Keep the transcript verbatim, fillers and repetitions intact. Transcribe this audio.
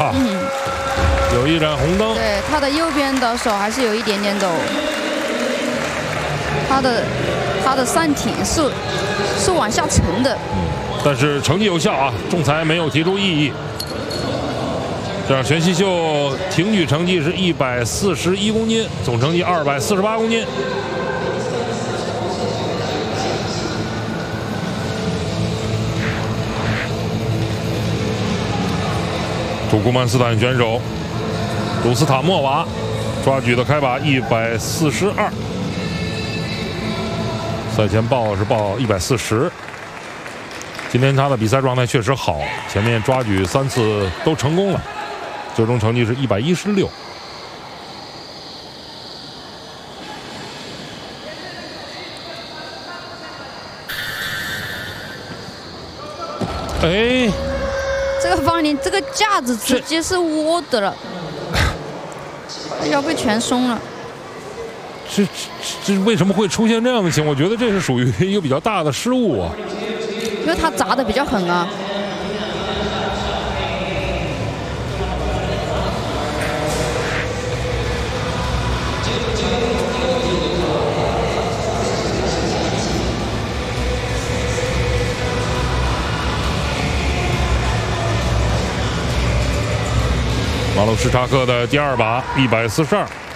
啊，嗯、有一盏红灯。 对，他的右边的手还是有一点点抖，他的他的上挺是是往下沉的。 嗯，但是成绩有效啊，仲裁没有提出异议。这样，全西秀挺举成绩是一百四十一公斤，总成绩二百四十八公斤。土库曼斯坦选手鲁斯塔莫娃抓举的开把一百四十二，赛前报是报一百四十。今天他的比赛状态确实好，前面抓举三次都成功了，最终成绩是一百一十六。哎。 这个方林，这个架子直接是窝的了，腰背全松了。 这这为什么会出现这样的情况？我觉得这是属于一个比较大的失误啊。 因为他砸的比较狠啊。 马鲁什查克的第二把一百四十二。